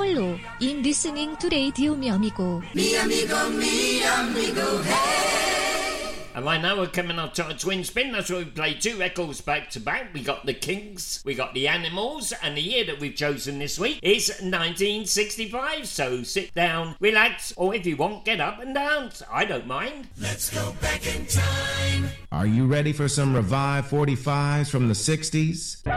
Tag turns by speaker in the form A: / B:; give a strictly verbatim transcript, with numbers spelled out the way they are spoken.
A: Polo in listening to Radio Mi Amigo.
B: Mi amigo, mi amigo, hey!
C: And right now we're coming up to a twin spin. That's where we play two records back to back. We got the Kinks, we got the Animals, and the year that we've chosen this week is nineteen sixty-five. So sit down, relax, or if you want, get up and dance. I don't mind.
B: Let's go back in time.
D: Are you ready for some revived forty-fives from the sixties?